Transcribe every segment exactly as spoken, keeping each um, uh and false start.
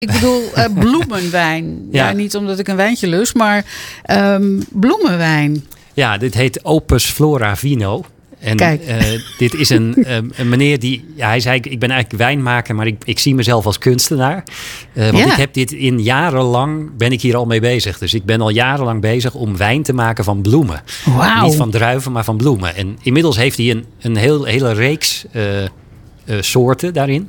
Ik bedoel uh, bloemenwijn. Ja. ja, niet omdat ik een wijntje lust, maar um, bloemenwijn. Ja, dit heet Opus Flora Vino. En Kijk. Uh, dit is een, um, een meneer die... Ja, hij zei, ik ben eigenlijk wijnmaker, maar ik, ik zie mezelf als kunstenaar. Uh, want ja. ik heb dit in jarenlang, ben ik hier al mee bezig. Dus ik ben al jarenlang bezig om wijn te maken van bloemen. Wauw. Niet van druiven, maar van bloemen. En inmiddels heeft hij een, een heel, hele reeks uh, uh, soorten daarin.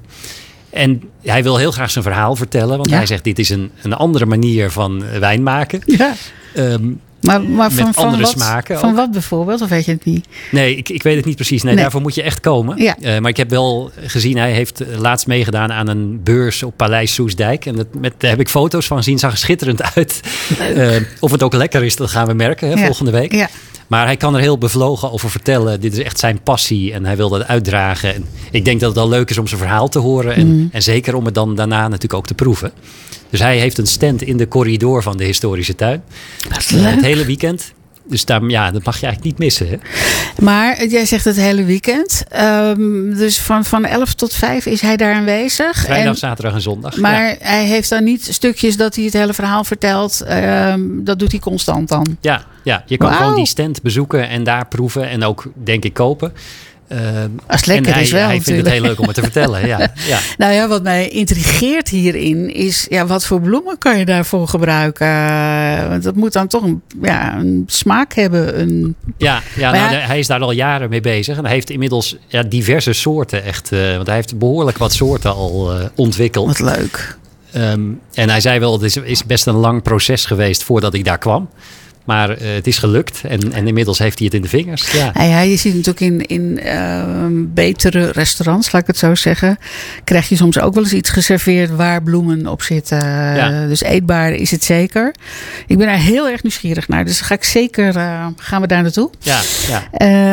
En hij wil heel graag zijn verhaal vertellen. Want ja. hij zegt, dit is een, een andere manier van wijn maken. Ja. Um, Maar, maar van, met van andere wat, smaken. Van ook. wat bijvoorbeeld? Of weet je het niet? Nee, ik, ik weet het niet precies. Nee, nee. Daarvoor moet je echt komen. Ja. Uh, maar ik heb wel gezien, hij heeft laatst meegedaan aan een beurs op Paleis Soestdijk. En dat, met, daar heb ik foto's van gezien. Zag er schitterend uit. Uh, of het ook lekker is, dat gaan we merken hè, ja. volgende week. Ja. Maar hij kan er heel bevlogen over vertellen. Dit is echt zijn passie en hij wil dat uitdragen. En ik denk dat het al leuk is om zijn verhaal te horen. En, mm. en zeker om het dan daarna natuurlijk ook te proeven. Dus hij heeft een stand in de corridor van de historische tuin. Dat is leuk. Het hele weekend. Dus daar, ja, dat mag je eigenlijk niet missen. Hè? Maar jij zegt het hele weekend. Um, dus van, van elf tot vijf is hij daar aanwezig. Vrijdag, en, zaterdag en zondag. Maar ja. hij heeft dan niet stukjes dat hij het hele verhaal vertelt. Um, dat doet hij constant dan. Ja, ja je kan wow. gewoon die stand bezoeken en daar proeven. En ook, denk ik, kopen. Uh, Als het lekker hij, is wel hij natuurlijk. vindt het heel leuk om het te vertellen. Ja, ja. Nou ja, wat mij intrigeert hierin is... Ja, wat voor bloemen kan je daarvoor gebruiken? Want dat moet dan toch een, ja, een smaak hebben. Een... Ja, ja, nou, ja, hij is daar al jaren mee bezig. En hij heeft inmiddels ja, diverse soorten echt. Uh, want hij heeft behoorlijk wat soorten al uh, ontwikkeld. Wat leuk. Um, en hij zei wel, het is, is best een lang proces geweest voordat ik daar kwam. Maar uh, het is gelukt en, en inmiddels heeft hij het in de vingers. Ja. Ja, ja, je ziet natuurlijk in, in uh, betere restaurants, laat ik het zo zeggen, krijg je soms ook wel eens iets geserveerd waar bloemen op zitten. Ja. Dus eetbaar is het zeker. Ik ben daar heel erg nieuwsgierig naar. Dus ga ik zeker, uh, gaan we daar naartoe. Ja, ja.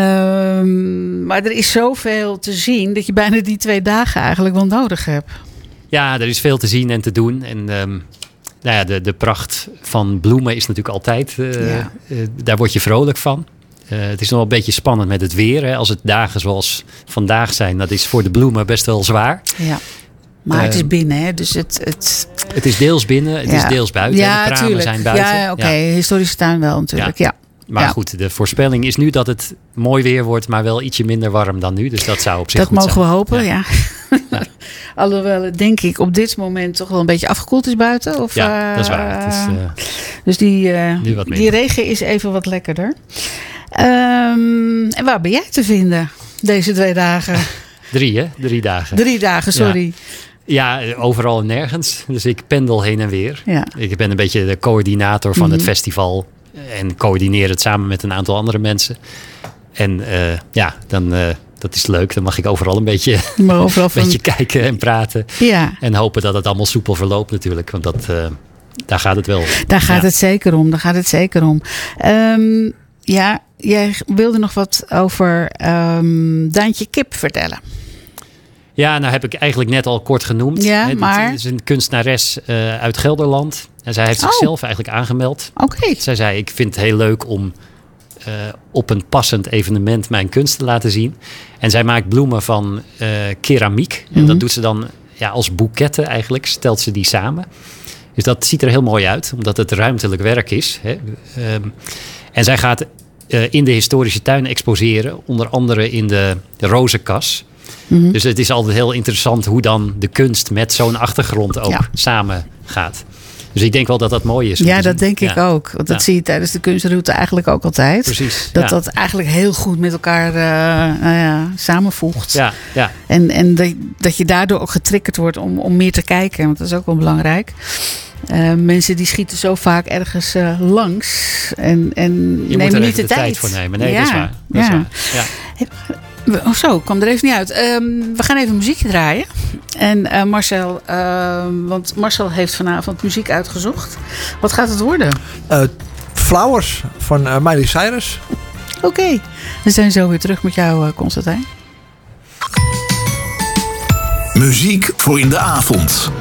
Uh, maar er is zoveel te zien dat je bijna die twee dagen eigenlijk wel nodig hebt. Ja, er is veel te zien en te doen. En um, nou ja, de, de pracht van bloemen is natuurlijk altijd... Uh, ja. uh, daar word je vrolijk van. Uh, het is nog wel een beetje spannend met het weer. Hè. Als het dagen zoals vandaag zijn, dat is voor de bloemen best wel zwaar. Ja. Maar uh, het is binnen, hè? Dus het, het... het is deels binnen, het ja. is deels buiten. Ja, de pramen zijn buiten. Ja, oké. Okay. Ja. Historische tuin wel natuurlijk, ja. ja. Maar ja. goed, de voorspelling is nu dat het mooi weer wordt, maar wel ietsje minder warm dan nu. Dus dat zou op zich dat goed zijn. Dat mogen we hopen, ja. ja. ja. Alhoewel, denk ik, op dit moment toch wel een beetje afgekoeld is buiten. Of, ja, uh, dat is waar. Het is, uh, dus die, uh, nu wat die regen is even wat lekkerder. Um, en waar ben jij te vinden deze twee dagen? Drie, hè? Drie dagen. Drie dagen, sorry. Ja. Ja, overal en nergens. Dus ik pendel heen en weer. Ja. Ik ben een beetje de coördinator van mm-hmm. het festival. En coördineer het samen met een aantal andere mensen. En uh, ja, dan, uh, dat is leuk. Dan mag ik overal een beetje, maar overal een beetje van... kijken en praten. Ja. En hopen dat het allemaal soepel verloopt natuurlijk. Want dat, uh, daar gaat het wel. Daar gaat ja. het zeker om. Daar gaat het zeker om. Um, ja, jij wilde nog wat over um, Daantje Kip vertellen. Ja, nou heb ik eigenlijk net al kort genoemd. Ja, het, maar... het is een kunstenares uh, uit Gelderland. En zij heeft oh. zichzelf eigenlijk aangemeld. Oké. Okay. Zij zei, ik vind het heel leuk om uh, op een passend evenement mijn kunst te laten zien. En zij maakt bloemen van uh, keramiek. Mm-hmm. En dat doet ze dan ja, als boeketten eigenlijk. Stelt ze die samen. Dus dat ziet er heel mooi uit. Omdat het ruimtelijk werk is. Hè. Um, en zij gaat uh, in de historische tuin exposeren. Onder andere in de, de rozenkas. Mm-hmm. Dus het is altijd heel interessant hoe dan de kunst met zo'n achtergrond ook ja. samen gaat. Dus ik denk wel dat dat mooi is. Ja, dat zien. denk ik ja. ook. Want dat ja. zie je tijdens de kunstroute eigenlijk ook altijd. Precies. Dat ja. dat eigenlijk heel goed met elkaar uh, nou ja, samenvoegt. Ja, ja. En, en dat, dat je daardoor ook getriggerd wordt om, om meer te kijken. Want dat is ook wel belangrijk. Uh, mensen die schieten zo vaak ergens uh, langs. En, en je nemen moet er niet de, de tijd. tijd voor nemen. Nee, ja. dat is waar. Dat ja. is waar. Ja. Oh zo, kwam er even niet uit. Um, we gaan even muziekje draaien. En uh, Marcel, uh, want Marcel heeft vanavond muziek uitgezocht. Wat gaat het worden? Uh, Flowers van uh, Miley Cyrus. Oké, okay. We zijn zo weer terug met jou, uh, Constantijn. Muziek voor in de avond.